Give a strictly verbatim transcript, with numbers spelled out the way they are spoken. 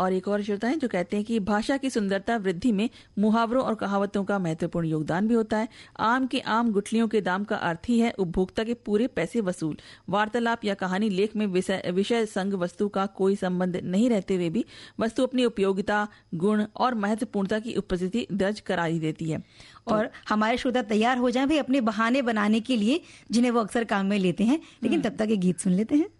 और एक और श्रोता है जो कहते हैं कि भाषा की सुंदरता वृद्धि में मुहावरों और कहावतों का महत्वपूर्ण योगदान भी होता है। आम के आम गुठलियों के दाम का अर्थ ही है उपभोक्ता के पूरे पैसे वसूल। वार्तालाप या कहानी लेख में विषय विषय संग वस्तु का कोई संबंध नहीं रहते हुए भी वस्तु अपनी उपयोगिता, गुण और महत्वपूर्णता की उपस्थिति दर्ज करा ही देती है। तो और हमारे श्रोता तैयार हो जाएं भाई अपने बहाने बनाने के लिए जिन्हें वो अक्सर काम में लेते हैं, लेकिन तब तक एक गीत सुन लेते हैं।